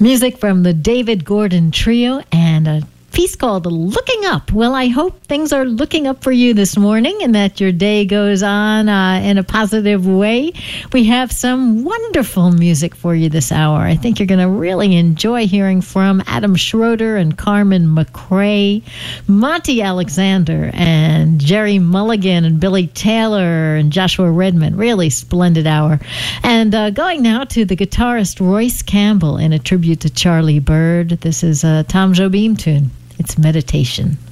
Music from the David Gordon Trio and a piece called Looking Up. Well, I hope things are looking up for you this morning and that your day goes on in a positive way. We have some wonderful music for you this hour. I think you're going to really enjoy hearing from Adam Schroeder and Carmen McRae, Monty Alexander and Jerry Mulligan and Billy Taylor and Joshua Redman. Really splendid hour. And going now to the guitarist Royce Campbell in a tribute to Charlie Bird. This is a Tom Jobim tune. It's Meditation.